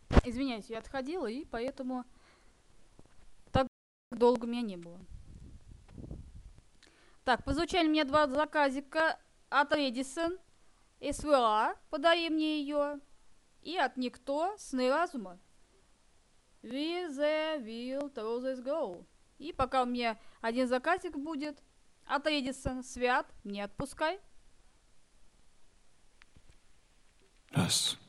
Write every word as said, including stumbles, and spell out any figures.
Извиняюсь, я отходила, и поэтому так долго меня не было. Так, позвучали мне два заказика от Эдисон, СВА, подари мне ее, и от Никто, Сны разума. Where the will roses go. И пока у меня один заказик будет от Эдисон, Свят, не отпускай. Раз.